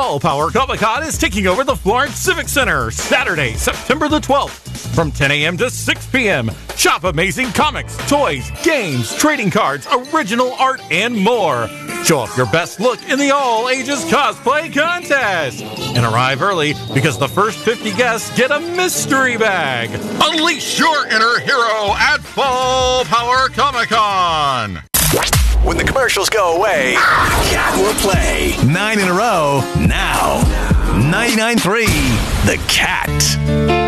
Fall Power Comic-Con is taking over the Florence Civic Center Saturday, September the 12th from 10 a.m. to 6 p.m. Shop amazing comics, toys, games, trading cards, original art, and more. Show off your best look in the all-ages cosplay contest. And arrive early because the first 50 guests get a mystery bag. Unleash your inner hero at Fall Power Comic-Con. When the commercials go away, Cat will play 9 in a row now. 99.3 The Cat.